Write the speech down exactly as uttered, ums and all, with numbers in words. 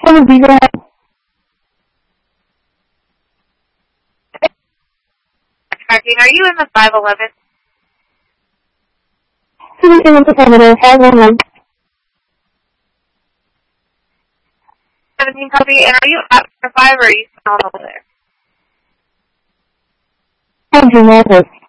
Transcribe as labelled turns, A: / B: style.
A: seventeen, go ahead.
B: Are you in the five eleven?
A: seventeen, affirmative, five one one.
B: seventeen, copy. And are you up for five or are you still on over there?
A: seventeen, Walter.